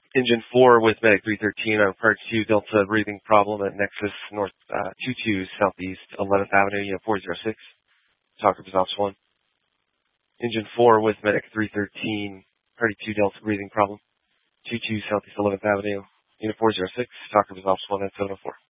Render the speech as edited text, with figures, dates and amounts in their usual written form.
Engine 4 with Medic 313 on Part 2 Delta breathing problem at Nexus North 22 Southeast 11th Avenue, Unit 406. Talker Ops 1. Engine 4 with Medic 313, Party 2 Delta breathing problem, 22 Southeast 11th Avenue, Unit 406. Talker Ops 1 at 704.